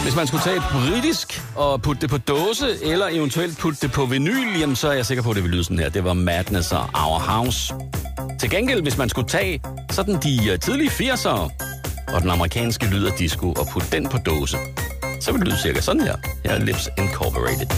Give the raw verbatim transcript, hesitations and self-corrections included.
Hvis man skulle tage et britisk og putte det på dåse, eller eventuelt putte det på vinyl, jamen, så er jeg sikker på, at det vil lyde sådan her. Det var Madness og Our House. Til gengæld, hvis man skulle tage sådan de tidlige firsere og den amerikanske lyd af disco og putte den på dåse, så vil det lyde cirka sådan her. Her er Lips Incorporated.